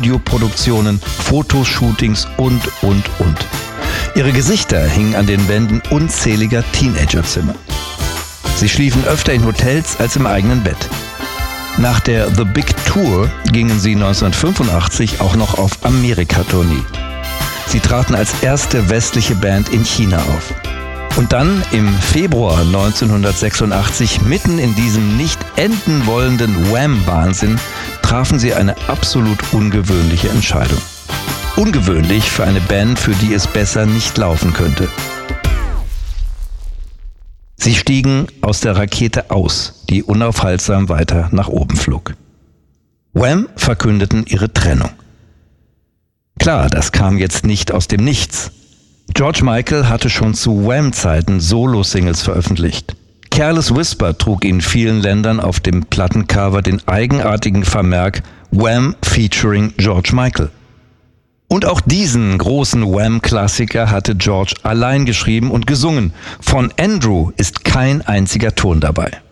Studioproduktionen, Fotoshootings und. Ihre Gesichter hingen an den Wänden unzähliger Teenagerzimmer. Sie schliefen öfter in Hotels als im eigenen Bett. Nach der The Big Tour gingen sie 1985 auch noch auf Amerika-Tournee. Sie traten als erste westliche Band in China auf. Und dann im Februar 1986, mitten in diesem nicht enden wollenden Wham-Wahnsinn, trafen sie eine absolut ungewöhnliche Entscheidung. Ungewöhnlich für eine Band, für die es besser nicht laufen könnte. Sie stiegen aus der Rakete aus, die unaufhaltsam weiter nach oben flog. Wham verkündeten ihre Trennung. Klar, das kam jetzt nicht aus dem Nichts. George Michael hatte schon zu Wham-Zeiten Solo-Singles veröffentlicht. Careless Whisper trug in vielen Ländern auf dem Plattencover den eigenartigen Vermerk Wham featuring George Michael. Und auch diesen großen Wham-Klassiker hatte George allein geschrieben und gesungen. Von Andrew ist kein einziger Ton dabei.